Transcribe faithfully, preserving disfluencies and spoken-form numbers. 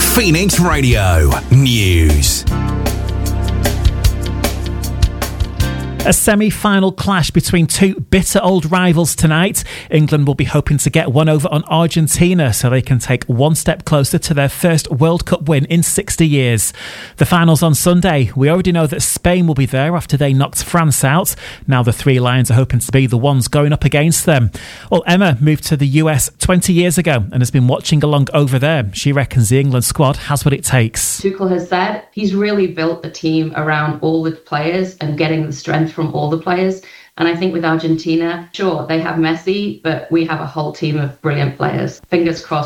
Phoenix Radio News. A semi-final clash between two bitter old rivals tonight. England will be hoping to get one over on Argentina so they can take one step closer to their first World Cup win in sixty years. The final's on Sunday. We already know that Spain will be there after they knocked France out. Now the Three Lions are hoping to be the ones going up against them. Well, Emma moved to the U S twenty years ago and has been watching along over there. She reckons the England squad has what it takes. Tuchel has said he's really built a team around all the players and getting the strength from all the players. And I think with Argentina, sure, they have Messi, but we have a whole team of brilliant players. Fingers crossed.